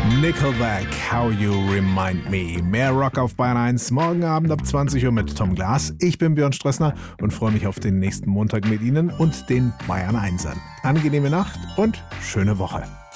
Nickelback, How You Remind Me. Mehr Rock auf Bayern 1, morgen Abend ab 20 Uhr mit Tom Glas. Ich bin Björn Strössner und freue mich auf den nächsten Montag mit Ihnen und den Bayern 1ern. Angenehme Nacht und schöne Woche.